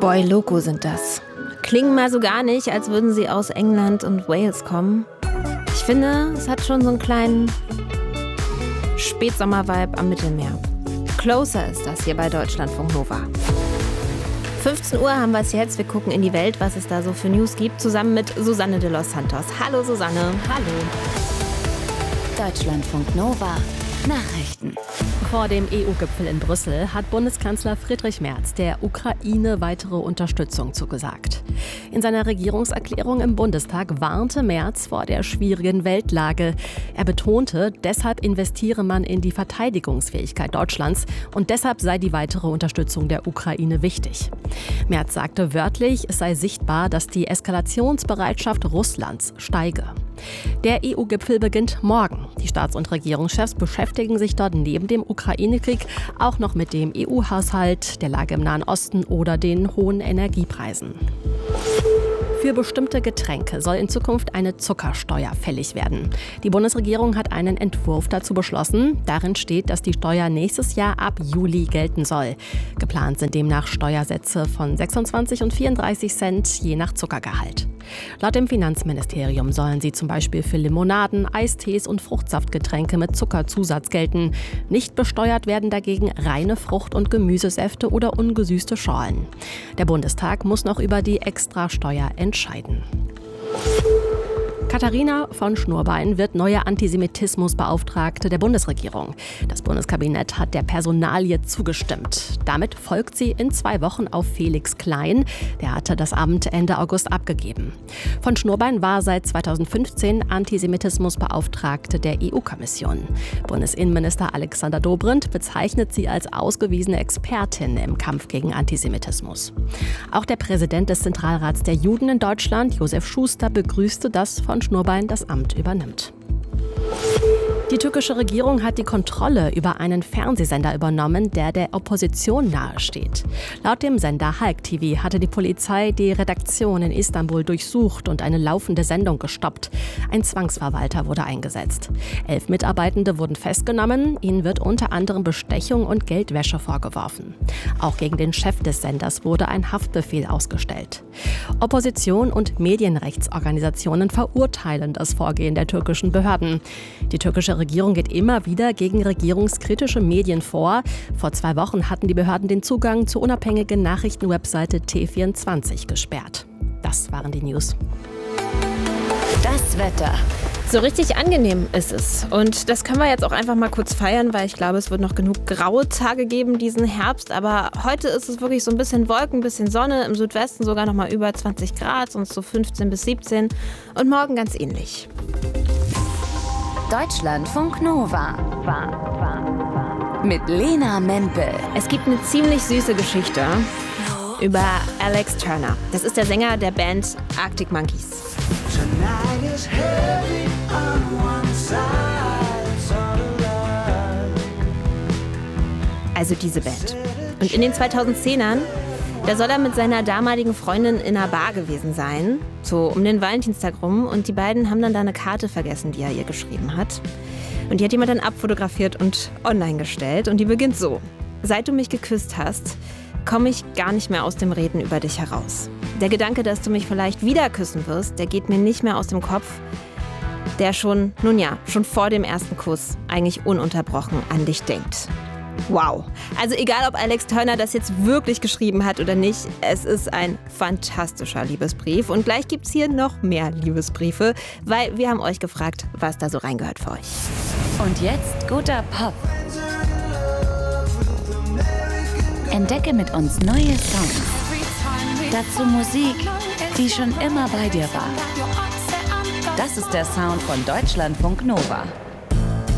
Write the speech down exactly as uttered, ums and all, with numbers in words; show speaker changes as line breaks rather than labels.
Boy Loco sind das. Klingen mal so gar nicht, als würden sie aus England und Wales kommen. Ich finde, es hat schon so einen kleinen Spätsommer-Vibe am Mittelmeer. Closer ist das hier bei Deutschlandfunk Nova. fünfzehn Uhr haben wir es jetzt. Wir gucken in die Welt, was es da so für News gibt, zusammen mit Susanne de los Santos. Hallo Susanne.
Hallo. Deutschlandfunk Nova. Nachrichten.
Vor dem E U-Gipfel in Brüssel hat Bundeskanzler Friedrich Merz der Ukraine weitere Unterstützung zugesagt. In seiner Regierungserklärung im Bundestag warnte Merz vor der schwierigen Weltlage. Er betonte, deshalb investiere man in die Verteidigungsfähigkeit Deutschlands und deshalb sei die weitere Unterstützung der Ukraine wichtig. Merz sagte wörtlich, es sei sichtbar, dass die Eskalationsbereitschaft Russlands steige. Der E U-Gipfel beginnt morgen. Die Staats- und Regierungschefs beschäftigen sich dort neben dem Ukraine-Krieg auch noch mit dem E U-Haushalt, der Lage im Nahen Osten oder den hohen Energiepreisen. Für bestimmte Getränke soll in Zukunft eine Zuckersteuer fällig werden. Die Bundesregierung hat einen Entwurf dazu beschlossen. Darin steht, dass die Steuer nächstes Jahr ab Juli gelten soll. Geplant sind demnach Steuersätze von sechsundzwanzig und vierunddreißig Cent je nach Zuckergehalt. Laut dem Finanzministerium sollen sie zum Beispiel für Limonaden, Eistees und Fruchtsaftgetränke mit Zuckerzusatz gelten. Nicht besteuert werden dagegen reine Frucht- und Gemüsesäfte oder ungesüßte Schorlen. Der Bundestag muss noch über die Extrasteuer entscheiden. Katharina von Schnurbein wird neue Antisemitismusbeauftragte der Bundesregierung. Das Bundeskabinett hat der Personalie zugestimmt. Damit folgt sie in zwei Wochen auf Felix Klein. Der hatte das Amt Ende August abgegeben. Von Schnurbein war seit zweitausendfünfzehn Antisemitismusbeauftragte der E U-Kommission. Bundesinnenminister Alexander Dobrindt bezeichnet sie als ausgewiesene Expertin im Kampf gegen Antisemitismus. Auch der Präsident des Zentralrats der Juden in Deutschland, Josef Schuster, begrüßte das von Schnurbein das Amt übernimmt. Die türkische Regierung hat die Kontrolle über einen Fernsehsender übernommen, der der Opposition nahesteht. Laut dem Sender Halk T V hatte die Polizei die Redaktion in Istanbul durchsucht und eine laufende Sendung gestoppt. Ein Zwangsverwalter wurde eingesetzt. Elf Mitarbeitende wurden festgenommen. Ihnen wird unter anderem Bestechung und Geldwäsche vorgeworfen. Auch gegen den Chef des Senders wurde ein Haftbefehl ausgestellt. Opposition und Medienrechtsorganisationen verurteilen das Vorgehen der türkischen Behörden. Die türkische Regierung geht immer wieder gegen regierungskritische Medien vor. Vor zwei Wochen hatten die Behörden den Zugang zur unabhängigen Nachrichtenwebseite T vierundzwanzig gesperrt. Das waren die News.
Das Wetter.
So richtig angenehm ist es. Und das können wir jetzt auch einfach mal kurz feiern, weil ich glaube, es wird noch genug graue Tage geben diesen Herbst. Aber heute ist es wirklich so ein bisschen Wolken, ein bisschen Sonne. Im Südwesten sogar noch mal über zwanzig Grad, sonst so fünfzehn bis siebzehn. Und morgen ganz ähnlich.
Deutschlandfunk Nova. Mit Lena Mempel.
Es gibt eine ziemlich süße Geschichte über Alex Turner. Das ist der Sänger der Band Arctic Monkeys. Also diese Band. Und in den zweitausendzehnern, da soll er mit seiner damaligen Freundin in einer Bar gewesen sein, so um den Valentinstag rum. Und die beiden haben dann da eine Karte vergessen, die er ihr geschrieben hat. Und die hat jemand dann abfotografiert und online gestellt. Und die beginnt so: Seit du mich geküsst hast, komme ich gar nicht mehr aus dem Reden über dich heraus. Der Gedanke, dass du mich vielleicht wieder küssen wirst, der geht mir nicht mehr aus dem Kopf. Der schon, nun ja, schon vor dem ersten Kuss eigentlich ununterbrochen an dich denkt. Wow. Also egal, ob Alex Turner das jetzt wirklich geschrieben hat oder nicht, es ist ein fantastischer Liebesbrief. Und gleich gibt's hier noch mehr Liebesbriefe, weil wir haben euch gefragt, was da so reingehört für euch.
Und jetzt guter Pop. Entdecke mit uns neue Songs. Dazu Musik, die schon immer bei dir war. Das ist der Sound von Deutschlandfunk Nova.